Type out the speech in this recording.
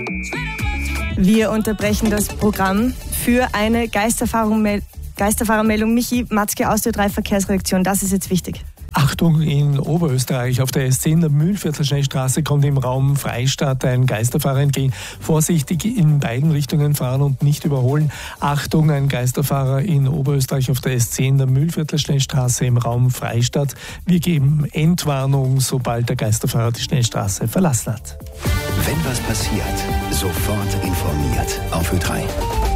Wir unterbrechen das Programm für eine Geisterfahrermeldung. Michi Matzke aus der 3 Verkehrsredaktion, das ist jetzt wichtig. Achtung, in Oberösterreich auf der S10 der Mühlviertler Schnellstraße kommt im Raum Freistadt ein Geisterfahrer entgegen. Vorsichtig in beiden Richtungen fahren und nicht überholen. Achtung, ein Geisterfahrer in Oberösterreich auf der S10 der Mühlviertler Schnellstraße im Raum Freistadt. Wir geben Entwarnung, sobald der Geisterfahrer die Schnellstraße verlassen hat. Wenn was passiert, sofort informiert auf Ö3.